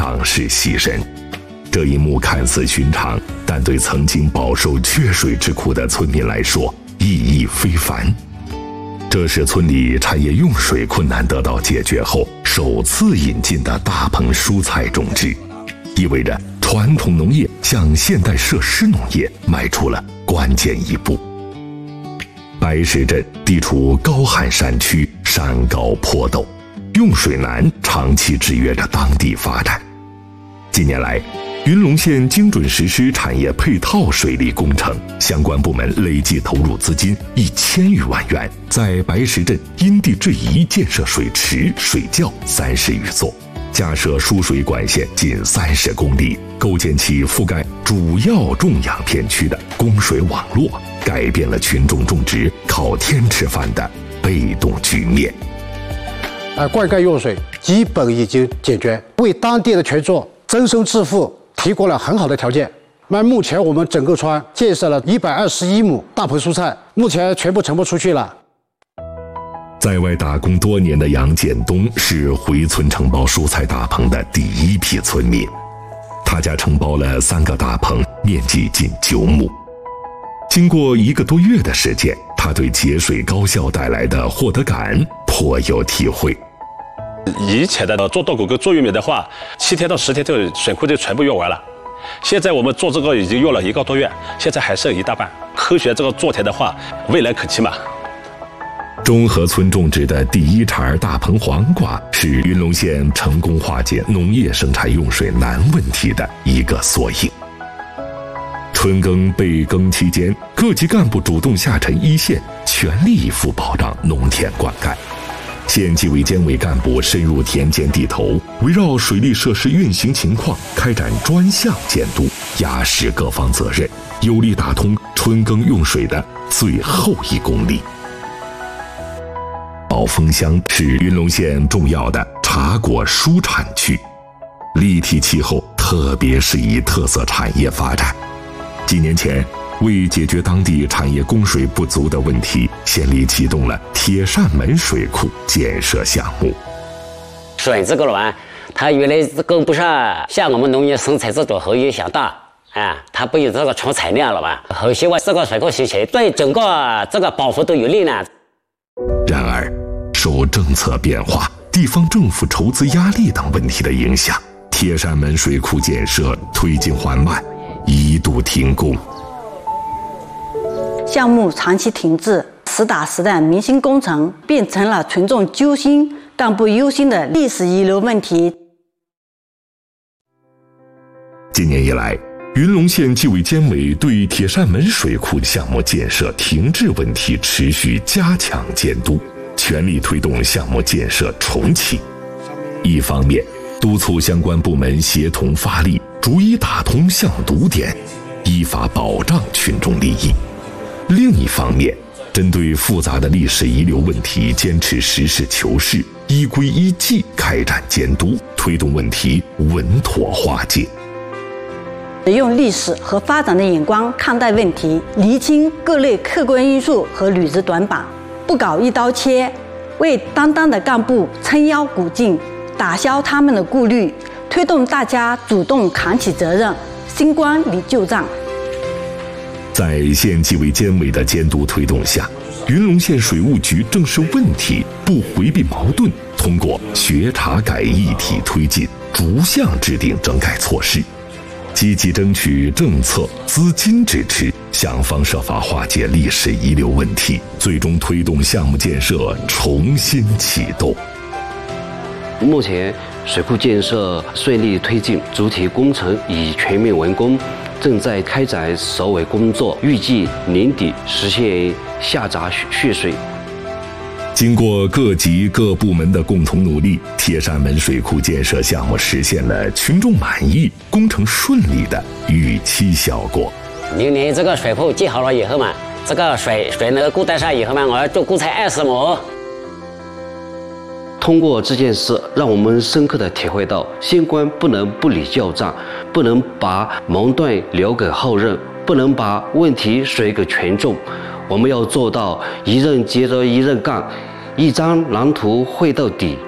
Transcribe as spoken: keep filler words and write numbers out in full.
仗势牺牲。这一幕看似寻常，但对曾经饱受缺水之苦的村民来说意义非凡。这是村里产业用水困难得到解决后首次引进的大棚蔬菜种植，意味着传统农业向现代设施农业迈出了关键一步。白石镇地处高寒山区，山高坡陡，用水难长期制约着当地发展。近年来，云龙县精准实施产业配套水利工程，相关部门累计投入资金一千余万元，在白石镇因地制宜建设水池、水窖三十余座，架设输水管线近三十公里，构建起覆盖主要种养片区的供水网络，改变了群众种植靠天吃饭的被动局面。 呃，灌溉用水基本已经解决，为当地的群众增收致富提供了很好的条件。那目前我们整个村建设了一百二十一亩大棚蔬菜，目前全部承包出去了。 在外打工多年的杨建东是回村承包蔬菜大棚的第一批村民，他家承包了三个大棚，面积近九亩。经过一个多月的时间，他对节水高效带来的获得感颇有体会。 以前的做稻谷跟做玉米的话，七天到十天就水库就全部用完了。现在我们做这个已经用了一个多月，现在还剩一大半。科学这个做田的话，未来可期嘛。 中河村种植的第一茬大棚黄瓜是云龙县成功化解农业生产用水难问题的一个缩影。春耕备耕期间，各级干部主动下沉一线，全力以赴保障农田灌溉。县纪委监委干部深入田间地头，围绕水利设施运行情况开展专项监督，压实各方责任，有力打通春耕用水的最后一公里。宝丰乡是云龙县重要的茶果蔬产区，立体气候特别适宜特色产业发展。几年前，为解决当地产业供水不足的问题，县里启动了铁扇门水库建设项目。 水这个卵，它原来是跟不上像我们农业生产这种和影响大啊，它不有这个存产量了吧？很希望这个水库形成对整个这个保护都有利呢。 然而，受政策变化、地方政府筹资压力等问题的影响，铁扇门水库建设推进缓慢，一度停工。 项目长期停滞，实打实的民生工程变成了群众揪心但不忧心的历史遗留问题。 今年以来，云龙县纪委监委对铁扇门水库项目建设停滞问题持续加强监督，全力推动项目建设重启。一方面，督促相关部门协同发力，逐一打通项目堵点，依法保障群众利益；另一方面，针对复杂的历史遗留问题，坚持实事求是、依规依纪开展监督，推动问题稳妥化解。 用历史和发展的眼光看待问题，厘清各类客观因素和履职短板，不搞一刀切，为担当的干部撑腰鼓劲，打消他们的顾虑，推动大家主动扛起责任，兴官理旧账。 在县纪委监委的监督推动下，云龙县水务局正视问题，不回避矛盾，通过学查改一体推进，逐项制定整改措施，积极争取政策、资金支持，想方设法化解历史遗留问题，最终推动项目建设重新启动。 目前水库建设顺利推进，主体工程已全面完工，正在开展收尾工作，预计年底实现下闸蓄水。 经过各级各部门的共同努力，铁扇门水库建设项目实现了群众满意、工程顺利的预期效果。 明年这个水库建好了以后嘛，这个水水能够带上以后嘛，我要种蔬菜二十亩。 通过这件事，让我们深刻地体会到，县官不能不理旧账，不能把矛盾留给后任，不能把问题甩给群众。我们要做到一任接着一任干，一张蓝图绘到底。